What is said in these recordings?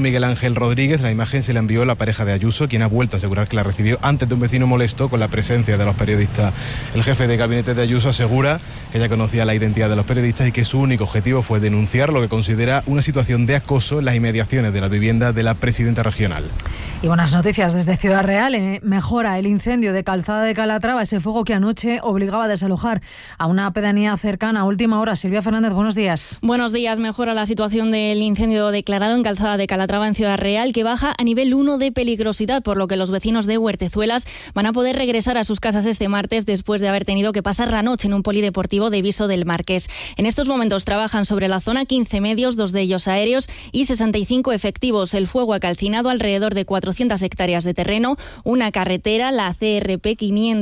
Miguel Ángel Rodríguez. La imagen se la envió a la pareja de Ayuso, quien ha vuelto a asegurar que la recibió antes de un vecino molesto con la presencia de los periodistas. El jefe de gabinete de Ayuso asegura que ella conocía la identidad de los periodistas y que su único objetivo fue denunciar lo que considera una situación de acoso en las inmediaciones de la vivienda de la presidenta regional. Y buenas noticias desde Ciudad Real. Mejora el incendio de Calzada de Calatrava, ese fuego que anoche obligaba a desalojar a una pedanía cercana a última hora. Silvia Fernández, buenos días. Buenos días. Mejora la situación del incendio declarado en Calzada de Calatrava, en Ciudad Real, que baja a nivel 1 de peligrosidad, por lo que los vecinos de Huertezuelas van a poder regresar a sus casas este martes después de haber tenido que pasar la noche en un polideportivo de Viso del Marqués. En estos momentos trabajan sobre la zona 15 medios, 2 de ellos aéreos, y 65 efectivos. El fuego ha calcinado alrededor de 400 hectáreas de terreno, una carretera, la CRP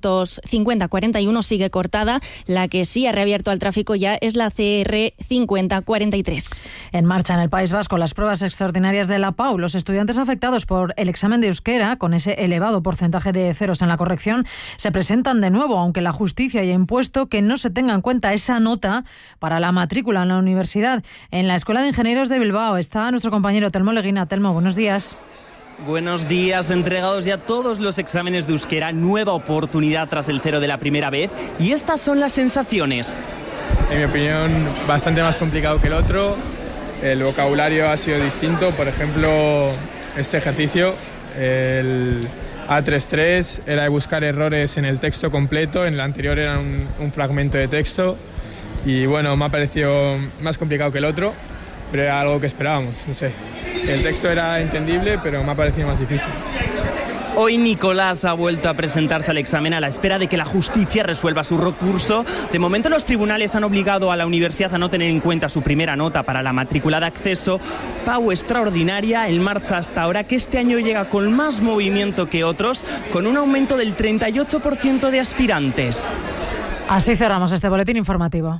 550-41 sigue cortada. La que sí ha reabierto al tráfico ya es la CR 50-43. En marcha en el País Vasco las pruebas extraordinarias de la PAU. Los estudiantes afectados por el examen de euskera, con ese elevado porcentaje de ceros en la corrección, se presentan de nuevo, aunque la justicia haya impuesto que no se tenga en cuenta esa nota para la matrícula en la universidad. En la Escuela de Ingenieros de Bilbao está nuestro compañero Telmo Leguina. Telmo, buenos días. Buenos días, entregados ya todos los exámenes de euskera, nueva oportunidad tras el cero de la primera vez, y estas son las sensaciones. En mi opinión, bastante más complicado que el otro, el vocabulario ha sido distinto. Por ejemplo, este ejercicio, el A33, era de buscar errores en el texto completo, en el anterior era un fragmento de texto, y bueno, me ha parecido más complicado que el otro, pero era algo que esperábamos, no sé. El texto era entendible, pero me ha parecido más difícil. Hoy Nicolás ha vuelto a presentarse al examen a la espera de que la justicia resuelva su recurso. De momento los tribunales han obligado a la universidad a no tener en cuenta su primera nota para la matrícula de acceso. PAU extraordinaria en marcha hasta ahora, que este año llega con más movimiento que otros, con un aumento del 38% de aspirantes. Así cerramos este boletín informativo.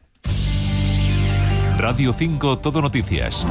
Radio 5 Todo Noticias.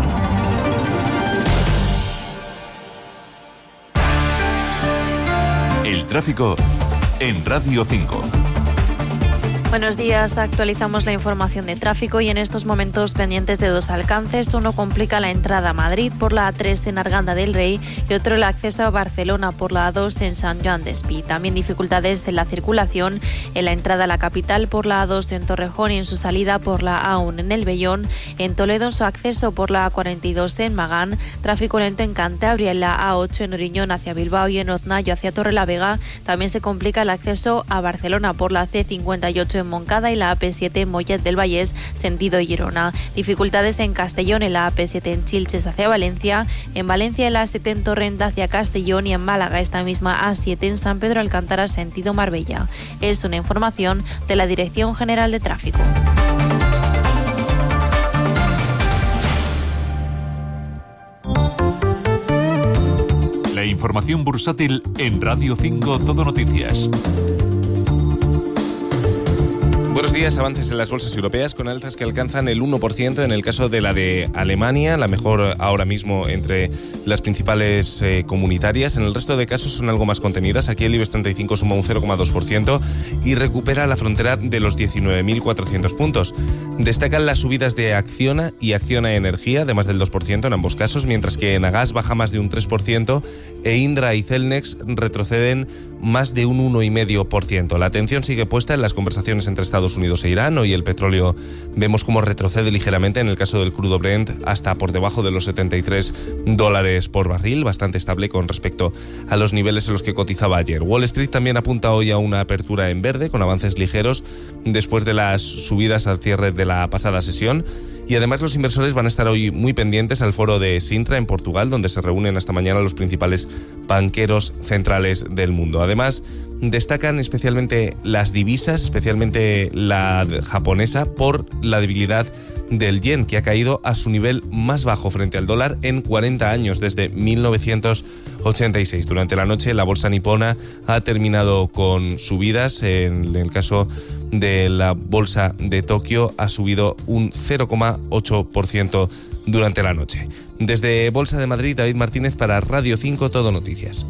El tráfico en Radio 5. Buenos días, actualizamos la información de tráfico y en estos momentos pendientes de dos alcances. Uno complica la entrada a Madrid por la A3 en Arganda del Rey y otro el acceso a Barcelona por la A2 en Sant Joan d'Espí. También dificultades en la circulación en la entrada a la capital por la A2 en Torrejón y en su salida por la A1 en El Vellón. En Toledo en su acceso por la A42 en Magán. Tráfico lento en Cantabria en la A8 en Oriñón hacia Bilbao y en Oznayo hacia Torrelavega. También se complica el acceso a Barcelona por la C58 en Moncada y la AP7 en Mollet del Vallès, sentido Girona. Dificultades en Castellón en la AP7 en Chilches hacia Valencia, en Valencia en la A7 en Torrent hacia Castellón y en Málaga esta misma A7 en San Pedro Alcántara, sentido Marbella. Es una información de la Dirección General de Tráfico. La información bursátil en Radio 5 Todo Noticias. Buenos días. Avances en las bolsas europeas con alzas que alcanzan el 1% en el caso de la de Alemania, la mejor ahora mismo entre las principales comunitarias. En el resto de casos son algo más contenidas. Aquí el IBEX 35 suma un 0,2% y recupera la frontera de los 19.400 puntos. Destacan las subidas de Acciona y Acciona Energía de más del 2% en ambos casos, mientras que Enagas baja más de un 3% e Indra y Celnex retroceden más de un 1,5%. La atención sigue puesta en las conversaciones entre Estados Unidos e Irán. Hoy el petróleo vemos cómo retrocede ligeramente en el caso del crudo Brent hasta por debajo de los $73 por barril, bastante estable con respecto a los niveles en los que cotizaba ayer. Wall Street también apunta hoy a una apertura en verde con avances ligeros después de las subidas al cierre de la pasada sesión. Y además los inversores van a estar hoy muy pendientes al foro de Sintra en Portugal, donde se reúnen hasta mañana los principales banqueros centrales del mundo. Además, destacan especialmente las divisas, especialmente la japonesa, por la debilidad del yen, que ha caído a su nivel más bajo frente al dólar en 40 años, desde 1986. Durante la noche, la bolsa nipona ha terminado con subidas. En el caso de la bolsa de Tokio, ha subido un 0,8% durante la noche. Desde Bolsa de Madrid, David Martínez para Radio 5 Todo Noticias.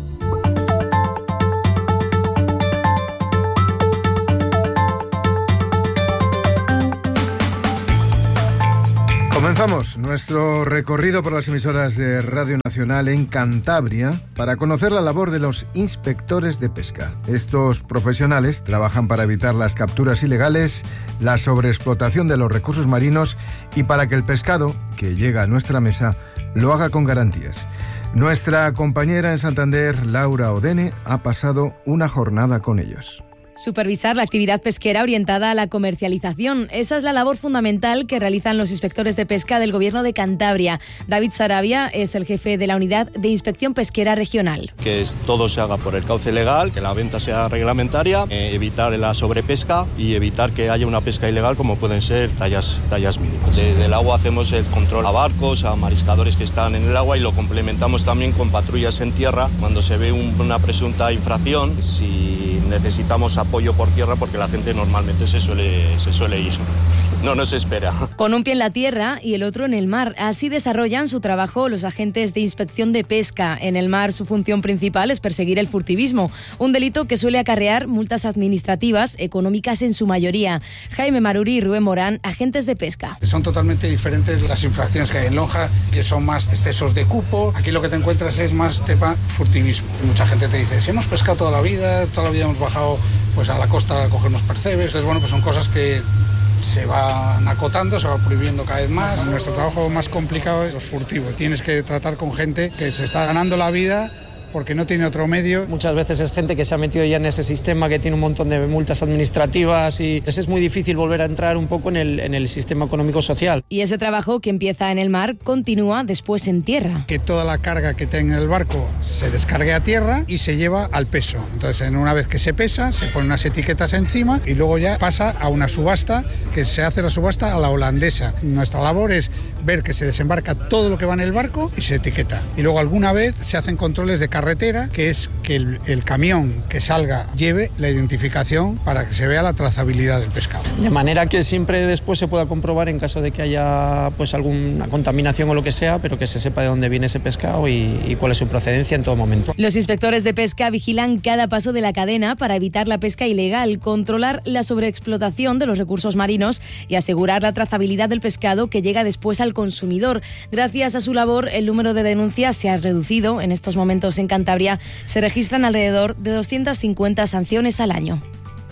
Comenzamos nuestro recorrido por las emisoras de Radio Nacional en Cantabria para conocer la labor de los inspectores de pesca. Estos profesionales trabajan para evitar las capturas ilegales, la sobreexplotación de los recursos marinos y para que el pescado que llega a nuestra mesa lo haga con garantías. Nuestra compañera en Santander, Laura Odene, ha pasado una jornada con ellos. Supervisar la actividad pesquera orientada a la comercialización. Esa es la labor fundamental que realizan los inspectores de pesca del Gobierno de Cantabria. David Sarabia es el jefe de la Unidad de Inspección Pesquera Regional. Que todo se haga por el cauce legal, que la venta sea reglamentaria, evitar la sobrepesca y evitar que haya una pesca ilegal como pueden ser tallas mínimas. Desde el agua hacemos el control a barcos, a mariscadores que están en el agua y lo complementamos también con patrullas en tierra cuando se ve una presunta infracción. Si necesitamos apoyo por tierra, porque la gente normalmente se suele ir, no nos espera. Con un pie en la tierra y el otro en el mar. Así desarrollan su trabajo los agentes de inspección de pesca. En el mar su función principal es perseguir el furtivismo, un delito que suele acarrear multas administrativas, económicas en su mayoría. Jaime Maruri y Rubén Morán, agentes de pesca. Son totalmente diferentes las infracciones que hay en lonja, que son más excesos de cupo. Aquí lo que te encuentras es más tema furtivismo. Mucha gente te dice, si hemos pescado toda la vida hemos bajado pues a la costa a coger unos percebes. Entonces, bueno, pues son cosas que se van acotando, se va prohibiendo cada vez más. Nuestro trabajo más complicado es los furtivos. Tienes que tratar con gente que se está ganando la vida porque no tiene otro medio. Muchas veces es gente que se ha metido ya en ese sistema, que tiene un montón de multas administrativas y es muy difícil volver a entrar un poco en el sistema económico-social. Y ese trabajo que empieza en el mar continúa después en tierra. Que toda la carga que tenga el barco se descargue a tierra y se lleva al peso. Entonces, una vez que se pesa, se ponen unas etiquetas encima y luego ya pasa a una subasta, que se hace la subasta a la holandesa. Nuestra labor es ver que se desembarca todo lo que va en el barco y se etiqueta. Y luego alguna vez se hacen controles de carretera, que es que el camión que salga lleve la identificación para que se vea la trazabilidad del pescado. De manera que siempre después se pueda comprobar en caso de que haya pues alguna contaminación o lo que sea, pero que se sepa de dónde viene ese pescado y cuál es su procedencia en todo momento. Los inspectores de pesca vigilan cada paso de la cadena para evitar la pesca ilegal, controlar la sobreexplotación de los recursos marinos y asegurar la trazabilidad del pescado que llega después al consumidor. Gracias a su labor, el número de denuncias se ha reducido. En estos momentos en Cantabria se registran alrededor de 250 sanciones al año.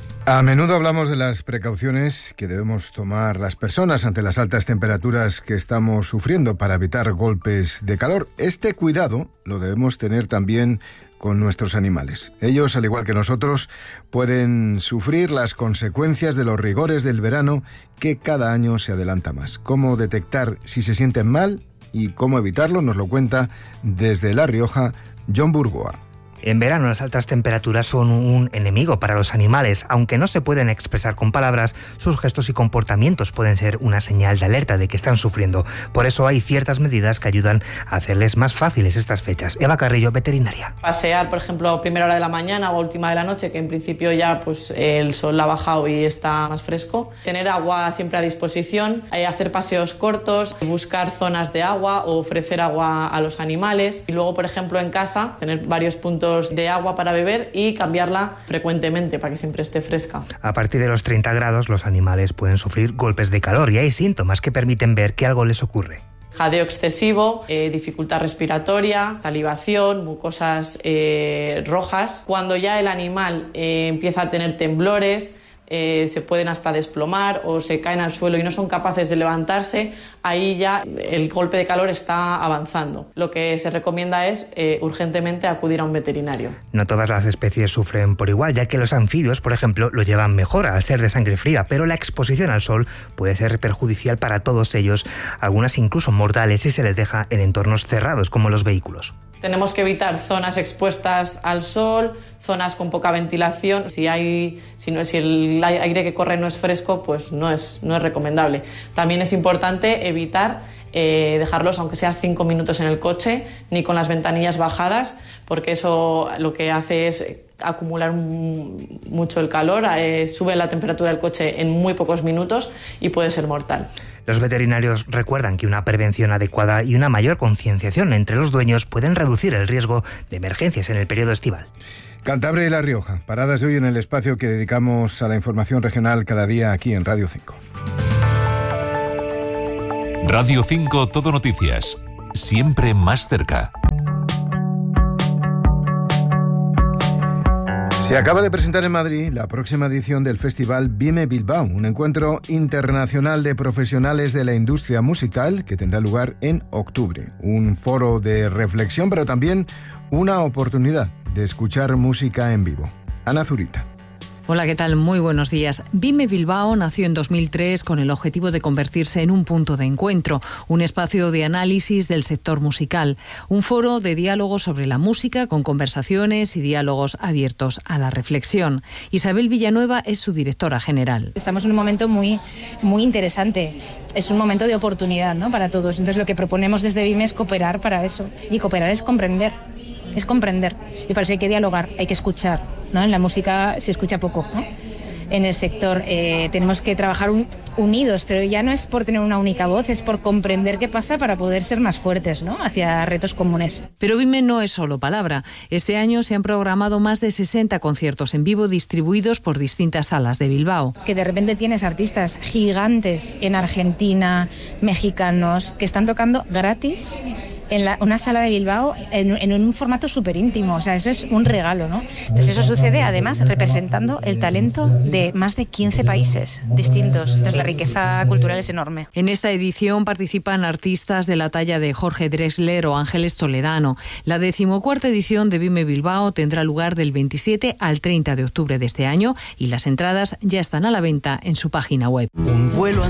A menudo hablamos de las precauciones que debemos tomar las personas ante las altas temperaturas que estamos sufriendo para evitar golpes de calor. Este cuidado lo debemos tener también con nuestros animales. Ellos, al igual que nosotros, pueden sufrir las consecuencias de los rigores del verano que cada año se adelanta más. ¿Cómo detectar si se sienten mal y cómo evitarlo? Nos lo cuenta desde La Rioja John Burgoa. En verano las altas temperaturas son un enemigo para los animales. Aunque no se pueden expresar con palabras, sus gestos y comportamientos pueden ser una señal de alerta de que están sufriendo. Por eso hay ciertas medidas que ayudan a hacerles más fáciles estas fechas. Eva Carrillo, veterinaria. Pasear, por ejemplo, a primera hora de la mañana o última de la noche, que en principio ya pues el sol ha bajado y está más fresco. Tener agua siempre a disposición, hacer paseos cortos, buscar zonas de agua o ofrecer agua a los animales. Y luego, por ejemplo, en casa, tener varios puntos de agua para beber y cambiarla frecuentemente para que siempre esté fresca. A partir de los 30 grados los animales pueden sufrir golpes de calor y hay síntomas que permiten ver que algo les ocurre. Jadeo excesivo, dificultad respiratoria, salivación, mucosas rojas. Cuando ya el animal empieza a tener temblores, se pueden hasta desplomar o se caen al suelo y no son capaces de levantarse, ahí ya el golpe de calor está avanzando. Lo que se recomienda es urgentemente acudir a un veterinario. No todas las especies sufren por igual, ya que los anfibios, por ejemplo, lo llevan mejor al ser de sangre fría, pero la exposición al sol puede ser perjudicial para todos ellos, algunas incluso mortales si se les deja en entornos cerrados como los vehículos. Tenemos que evitar zonas expuestas al sol, zonas con poca ventilación. Si el aire que corre no es fresco, pues no es recomendable. También es importante evitar dejarlos, aunque sea 5 minutos en el coche, ni con las ventanillas bajadas, porque eso lo que hace es acumular mucho el calor, sube la temperatura del coche en muy pocos minutos y puede ser mortal. Los veterinarios recuerdan que una prevención adecuada y una mayor concienciación entre los dueños pueden reducir el riesgo de emergencias en el periodo estival. Cantabria y La Rioja, paradas de hoy en el espacio que dedicamos a la información regional cada día aquí en Radio 5. Radio 5 Todo Noticias. Siempre más cerca. Se acaba de presentar en Madrid la próxima edición del Festival Vime Bilbao, un encuentro internacional de profesionales de la industria musical que tendrá lugar en octubre. Un foro de reflexión, pero también una oportunidad de escuchar música en vivo. Ana Zurita. Hola, ¿qué tal? Muy buenos días. Vime Bilbao nació en 2003 con el objetivo de convertirse en un punto de encuentro, un espacio de análisis del sector musical, un foro de diálogo sobre la música con conversaciones y diálogos abiertos a la reflexión. Isabel Villanueva es su directora general. Estamos en un momento muy interesante. Es un momento de oportunidad, ¿no?, para todos. Entonces lo que proponemos desde Vime es cooperar para eso. Y cooperar es comprender. Es comprender, y para eso hay que dialogar, hay que escuchar, ¿no? En la música se escucha poco, ¿no? En el sector tenemos que trabajar unidos, pero ya no es por tener una única voz, es por comprender qué pasa para poder ser más fuertes, ¿no?, hacia retos comunes. Pero Vime no es solo palabra. Este año se han programado más de 60 conciertos en vivo distribuidos por distintas salas de Bilbao. Que de repente tienes artistas gigantes en Argentina, mexicanos, que están tocando gratis en una sala de Bilbao en un formato súper íntimo. O sea, eso es un regalo, ¿no? Entonces eso sucede además representando el talento de más de 15 países distintos. Entonces la riqueza cultural es enorme. En esta edición participan artistas de la talla de Jorge Drexler o Ángeles Toledano. La 14ª edición de Vime Bilbao tendrá lugar del 27 al 30 de octubre de este año y las entradas ya están a la venta en su página web. Un vuelo